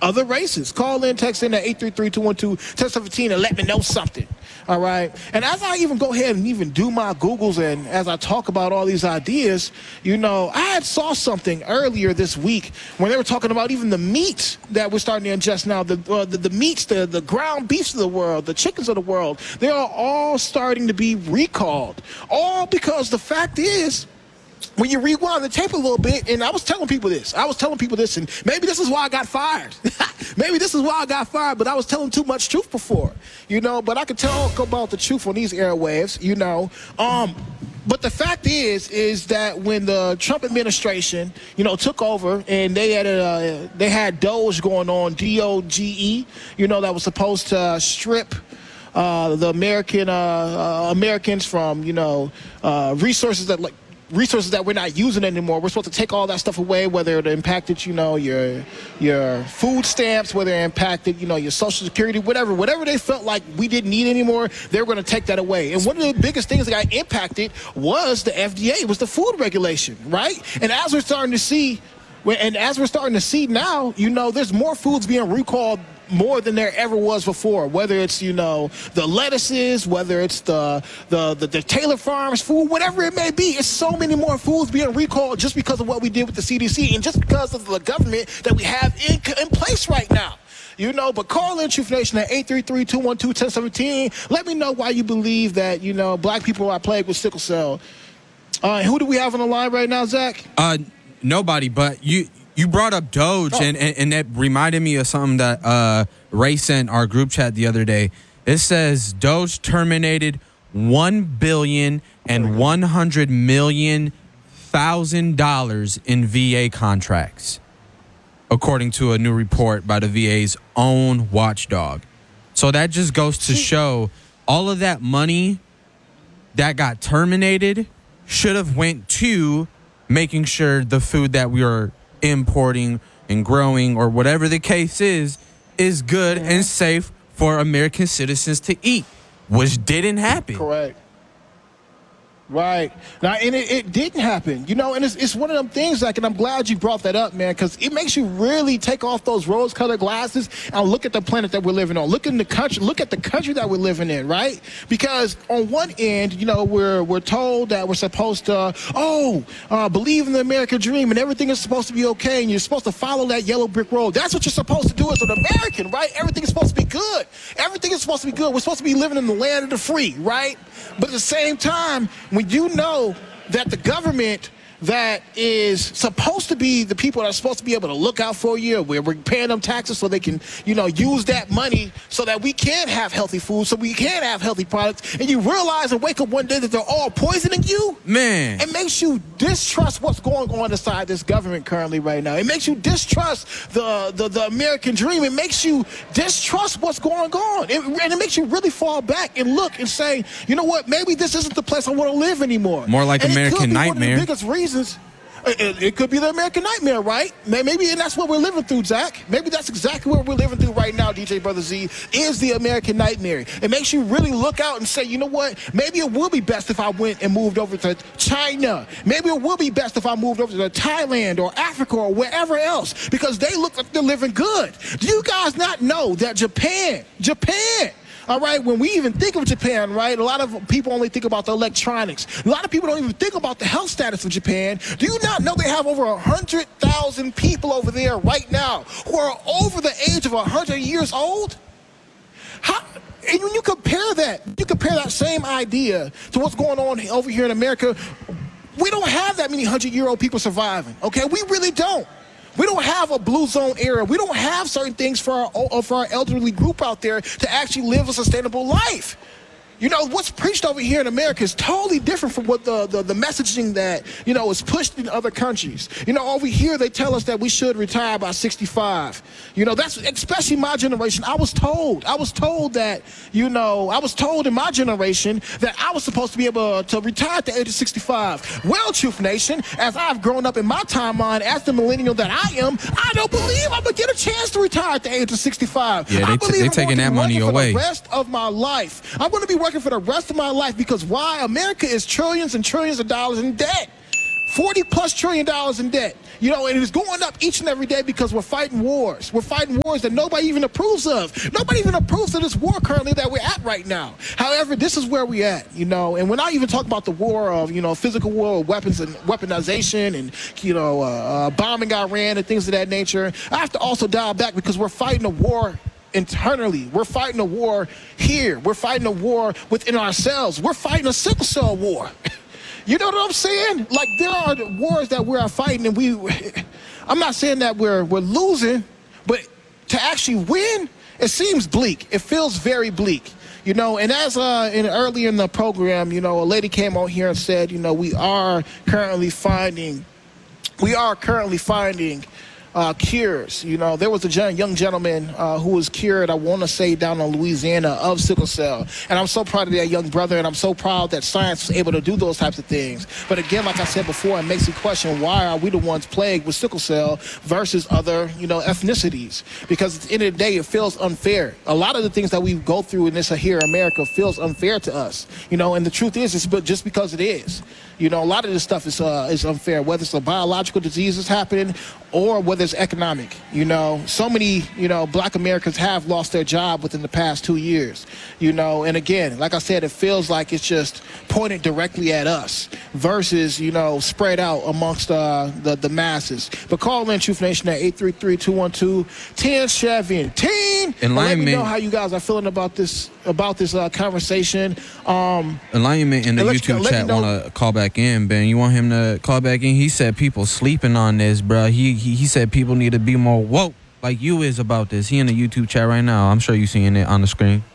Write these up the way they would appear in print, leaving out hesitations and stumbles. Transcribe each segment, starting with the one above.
other races. Call in, text in at 833-212-1017 and let me know something. All right. And as I even go ahead and even do my Googles and as I talk about all these ideas, I had saw something earlier this week when they were talking about even the meat that we're starting to ingest now, the meats, the ground beefs of the world, the chickens of the world, they are all starting to be recalled. All because the fact is, when you rewind the tape a little bit, and I was telling people this, and maybe this is why I got fired. But I was telling too much truth before, but I could talk about the truth on these airwaves, But the fact is that when the Trump administration, took over and they had Doge going on, DOGE, that was supposed to strip the Americans from, resources that we're not using anymore. We're supposed to take all that stuff away, whether it impacted, your food stamps, whether it impacted, your Social Security, whatever they felt like we didn't need anymore, they were going to take that away. And one of the biggest things that got impacted was the FDA, was the food regulation, right? And as we're starting to see now, there's more foods being recalled more than there ever was before, whether it's, the lettuces, whether it's the Taylor Farms food, whatever it may be. It's so many more foods being recalled just because of what we did with the CDC and just because of the government that we have in place right now. But call in Truth Nation at 833-212-1017. Let me know why you believe that, black people are plagued with sickle cell. Who do we have on the line right now, Zach? Nobody, but you brought up Doge, and that reminded me of something that Ray sent our group chat the other day. It says Doge terminated $1,100,000,000 in VA contracts, according to a new report by the VA's own watchdog. So that just goes to show all of that money that got terminated should have went to making sure the food that we are importing and growing, or whatever the case is good and safe for American citizens to eat, which didn't happen. Correct. Right. Now, and it didn't happen, and it's one of them things, like, and I'm glad you brought that up, man, because it makes you really take off those rose-colored glasses and look at the planet that we're living on. Look at the country that we're living in, right? Because on one end, we're told that we're supposed to, believe in the American dream and everything is supposed to be okay and you're supposed to follow that yellow brick road. That's what you're supposed to do as an American, right? Everything is supposed to be good. Everything is supposed to be good. We're supposed to be living in the land of the free, right? But at the same time, when you know that the government that is supposed to be the people that are supposed to be able to look out for you, where we're paying them taxes so they can, use that money so that we can have healthy food, so we can have healthy products, and you realize and wake up one day that they're all poisoning you, man, it makes you distrust what's going on inside this government currently right now. It makes you distrust the American dream. It makes you distrust what's going on. And it makes you really fall back and look and say, you know what, maybe this isn't the place I want to live anymore. More like American Nightmare. One of the biggest reasons. It could be the American nightmare, right? Maybe, and that's what we're living through, Zach. Maybe that's exactly what we're living through right now, DJ Brother Z, is the American nightmare. It makes you really look out and say, you know what? Maybe it would be best if I went and moved over to China. Maybe it would be best if I moved over to Thailand or Africa or wherever else, because they look like they're living good. Do you guys not know that Japan, all right, when we even think of Japan, right, a lot of people only think about the electronics. A lot of people don't even think about the health status of Japan. Do you not know they have over 100,000 people over there right now who are over the age of 100 years old? And when you compare that same idea to what's going on over here in America, we don't have that many 100-year-old people surviving, okay? We really don't. We don't have a blue zone era. We don't have certain things for our elderly group out there to actually live a sustainable life. What's preached over here in America is totally different from what the messaging that, is pushed in other countries. Over here, they tell us that we should retire by 65. That's especially my generation. I was told that, I was told in my generation that I was supposed to be able to retire at the age of 65. Well, Truth Nation, as I've grown up in my timeline as the millennial that I am, I don't believe I'm going to get a chance to retire at the age of 65. Yeah, they're taking that money away. For the rest of my life. I'm going to be working for the rest of my life, because why? America is trillions and trillions of dollars in debt. $40+ trillion in debt. You know, and it's going up each and every day because we're fighting wars. We're fighting wars that nobody even approves of. Nobody even approves of this war currently that we're at right now. However, this is where we're at, you know, and we're not even talking about the war of, you know, physical war, weapons and weaponization and, you know, bombing Iran and things of that nature. I have to also dial back because we're fighting a war internally. We're fighting a war here. We're fighting a war within ourselves. We're fighting a sickle cell war. You know what I'm saying? Like, there are wars that we are fighting, and I'm not saying that we're losing, but to actually win, it seems bleak. It feels very bleak. You know, and as earlier in the program, you know, a lady came on here and said, you know, we are currently finding cures. You know, there was a young gentleman who was cured, I want to say, down in Louisiana of sickle cell. And I'm so proud of that young brother, and I'm so proud that science was able to do those types of things. But again, like I said before, it makes you question, why are we the ones plagued with sickle cell versus other, you know, ethnicities? Because at the end of the day, it feels unfair. A lot of the things that we go through in this here in America feels unfair to us. You know, and the truth is, it's just because it is. You know, a lot of this stuff is unfair, whether it's a biological disease that's happening or whether it's economic. You know, so many, you know, black Americans have lost their job within the past 2 years, you know, and again, like I said, it feels like it's just pointed directly at us versus, you know, spread out amongst the masses. But call in Truth Nation at 833-212-1017 and let me know how you guys are feeling about this conversation. Alignment in the YouTube chat want to call back in, Ben. You want him to call back in? He said people sleeping on this, bro. He said people need to be more woke like you is about this. He in the YouTube chat right now. I'm sure you seeing it on the screen.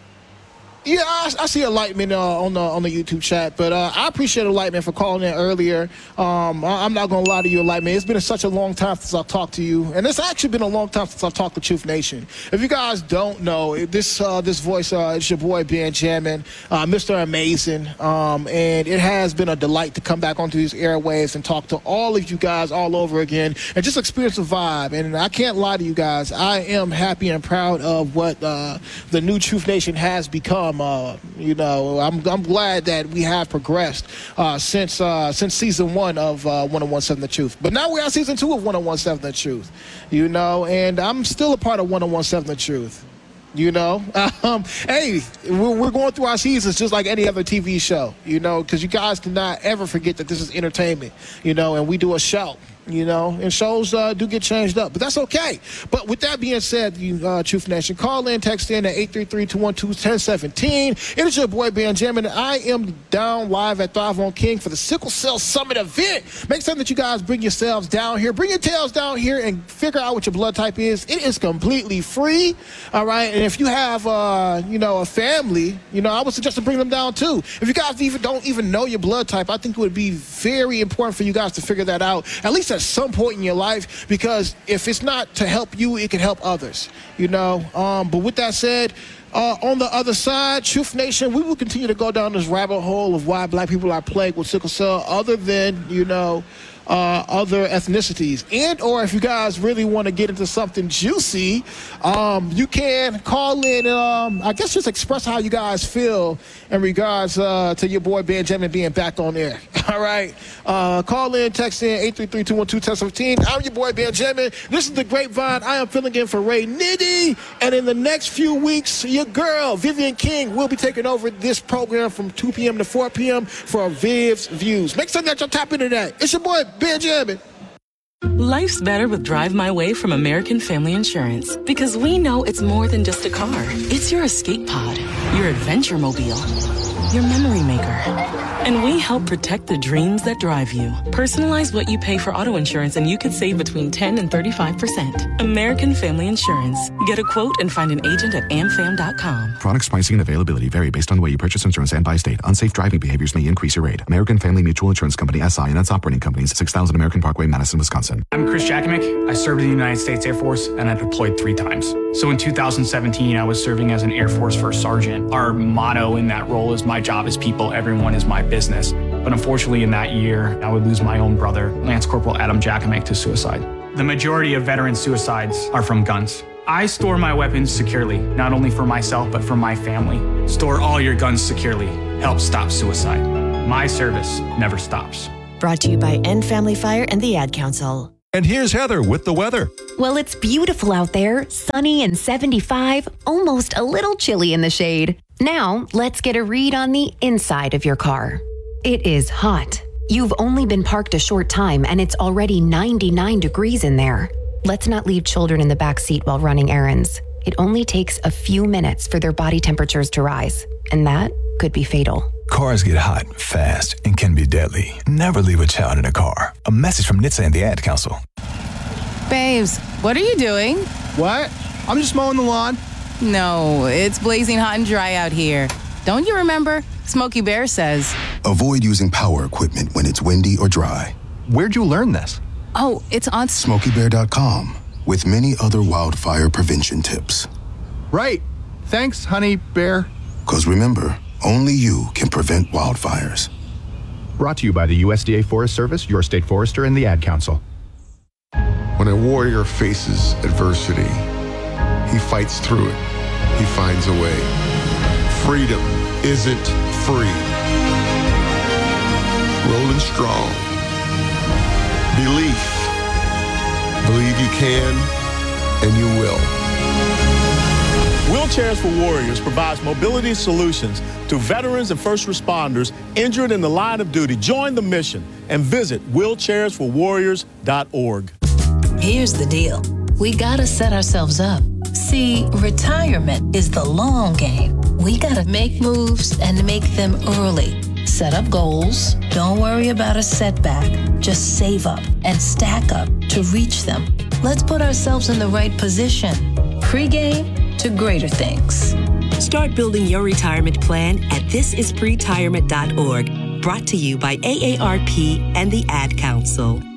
Yeah, I see Enlightenment on the YouTube chat, but I appreciate Enlightenment for calling in earlier. I'm not going to lie to you, Enlightenment. It's been such a long time since I've talked to you, and it's actually been a long time since I've talked to Truth Nation. If you guys don't know, this voice is your boy Benjamin, Mr. Amazing, and it has been a delight to come back onto these airwaves and talk to all of you guys all over again and just experience the vibe. And I can't lie to you guys, I am happy and proud of what the new Truth Nation has become. You know, I'm glad that we have progressed since season 1 of 1017 The Truth. But now we're on season 2 of 1017 The Truth. You know, and I'm still a part of 1017 The Truth. You know, hey, we're going through our seasons just like any other TV show. You know, because you guys cannot ever forget that this is entertainment. You know, and we do a show. You know, and shows do get changed up, but that's okay. But with that being said, Truth Nation, call in, text in at 833-212-1017. It is your boy Benjamin, and I am down live at Thrive on King for the Sickle Cell Summit event. Make certain that you guys bring yourselves down here, bring your tails down here, and figure out what your blood type is. It is completely free, all right? And if you have, you know, a family, you know, I would suggest to bring them down too. If you guys don't even know your blood type, I think it would be very important for you guys to figure that out, at least at some point in your life, because if it's not to help you, it can help others, you know. But with that said, on the other side, Truth Nation, we will continue to go down this rabbit hole of why black people are plagued with sickle cell other than, you know, other ethnicities. And or if you guys really want to get into something juicy, you can call in and I guess just express how you guys feel in regards to your boy Benjamin being back on air. All right, call in, text in 833-212-1017. I'm your boy Benjamin. This is The Grapevine. I am filling in for Ray Nitty, and in the next few weeks, your girl Vivian King will be taking over this program from 2 p.m. to 4 p.m. for Viv's Views. Make sure that y'all tap into that. It's your boy Benjamin. Life's better with Drive My Way from American Family Insurance, because we know it's more than just a car. It's your escape pod, your adventure mobile, your memory maker. And we help protect the dreams that drive you. Personalize what you pay for auto insurance and you could save between 10 and 35%. American Family Insurance. Get a quote and find an agent at amfam.com. Products, pricing, and availability vary based on the way you purchase insurance and by state. Unsafe driving behaviors may increase your rate. American Family Mutual Insurance Company, SI, and its operating companies, 6000 American Parkway, Madison, Wisconsin. I'm Chris Jakimick. I served in the United States Air Force, and I deployed 3 times. So in 2017, I was serving as an Air Force First Sergeant. Our motto in that role is, my job is people, everyone is my business. But unfortunately, in that year, I would lose my own brother, Lance Corporal Adam Jakimick, to suicide. The majority of veteran suicides are from guns. I store my weapons securely, not only for myself, but for my family. Store all your guns securely. Help stop suicide. My service never stops. Brought to you by End Family Fire and the Ad Council. And here's Heather with the weather. Well, it's beautiful out there, sunny and 75, almost a little chilly in the shade. Now, let's get a read on the inside of your car. It is hot. You've only been parked a short time and it's already 99 degrees in there. Let's not leave children in the back seat while running errands. It only takes a few minutes for their body temperatures to rise, and that could be fatal. Cars get hot, fast, and can be deadly. Never leave a child in a car. A message from NHTSA and the Ad Council. Babes, what are you doing? What? I'm just mowing the lawn. No, it's blazing hot and dry out here. Don't you remember? Smokey Bear says. Avoid using power equipment when it's windy or dry. Where'd you learn this? Oh, it's on SmokeyBear.com with many other wildfire prevention tips. Right. Thanks, honey bear. Because remember, only you can prevent wildfires. Brought to you by the USDA Forest Service, your state forester, and the Ad Council. When a warrior faces adversity, he fights through it. He finds a way. Freedom isn't free. Rolling strong. Belief. Believe you can, and you will. Wheelchairs for Warriors provides mobility solutions to veterans and first responders injured in the line of duty. Join the mission and visit wheelchairsforwarriors.org. Here's the deal. We gotta set ourselves up. See, retirement is the long game. We gotta make moves and make them early. Set up goals. Don't worry about a setback. Just save up and stack up to reach them. Let's put ourselves in the right position. Pre-game to greater things. Start building your retirement plan at thisispretirement.org. Brought to you by AARP and the Ad Council.